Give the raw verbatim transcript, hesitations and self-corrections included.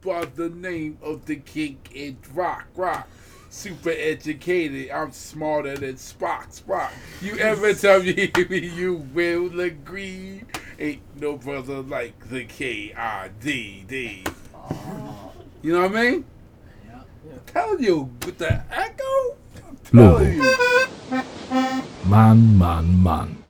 by the name of the King in Rock Rock. Super educated, I'm smarter than Spock Spock. You ever tell me you will agree? Ain't no brother like the K I D D. You know what I mean? Yeah. I'm telling you, with the echo, I'm telling Logo. you. Man, man, man.